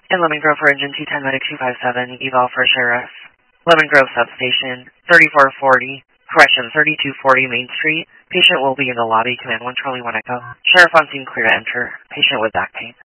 In Lemon Grove for Engine 210 Medic 257, eval for Sheriff. Lemon Grove Substation, 3240 Main Street. Patient will be in the lobby. Command 1 Charlie 1 Echo. Sheriff on scene, clear to enter. Patient with back pain.